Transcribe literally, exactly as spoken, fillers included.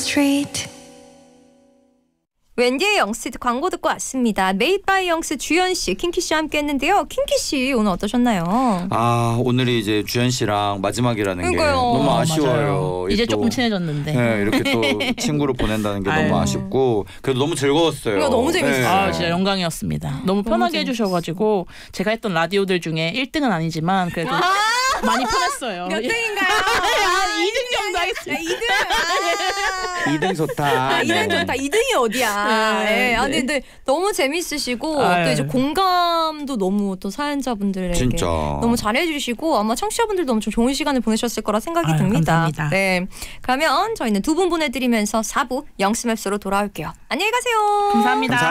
street. 웬디의 영스 광고 듣고 왔습니다. 메이드 바이 영스 주현 씨, 킹키 씨와 함께 했는데요. 킹키 씨 오늘 어떠셨나요? 아 오늘이 이제 주현 씨랑 마지막이라는 그러니까요. 게 너무 어, 아쉬워요. 이제 또, 조금 친해졌는데. 네, 이렇게 또 친구로 보낸다는 게 너무 아유. 아쉽고 그래도 너무 즐거웠어요. 이거 너무 재밌었어요. 네. 아 진짜 영광이었습니다. 너무 편하게 해주셔가지고 제가 했던 라디오들 중에 일 등은 아니지만 그래도 많이 편했어요. 몇 등인가요? 이 등 정도 하겠습니다. 이 등. 이 등 좋다. 아, 이 등 네. 좋다. 이 등이 어디야? 네, 예. 아, 네. 근데 너무 재밌으시고 아유. 또 이제 공감도 너무 또 사연자분들에게 진짜. 너무 잘해주시고 아마 청취자분들도 엄청 좋은 시간을 보내셨을 거라 생각이 아유, 듭니다. 감사합니다. 네. 그러면 저희는 두 분 보내드리면서 사 부 영스맵스로 돌아올게요. 안녕히 가세요. 감사합니다.